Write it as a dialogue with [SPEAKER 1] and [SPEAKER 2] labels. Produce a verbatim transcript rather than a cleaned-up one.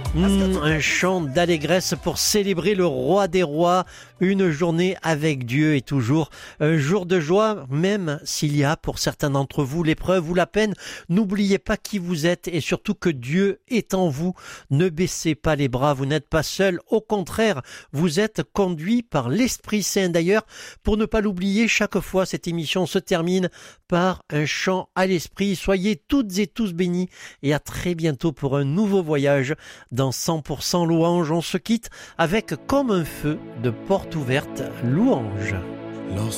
[SPEAKER 1] Mmh, un chant d'allégresse pour célébrer le roi des rois, une journée avec Dieu est toujours un jour de joie, même s'il y a pour certains d'entre vous l'épreuve ou la peine. N'oubliez pas qui vous êtes et surtout que Dieu est en vous. Ne baissez pas les bras, vous n'êtes pas seul, au contraire, vous êtes conduit par l'Esprit Saint. D'ailleurs, pour ne pas l'oublier, chaque fois cette émission se termine par un chant à l'Esprit. Soyez toutes et tous bénis et à très bientôt pour un nouveau voyage dans cent pour cent louange. On se quitte avec Comme un feu de porte ouverte louange.
[SPEAKER 2] Lorsque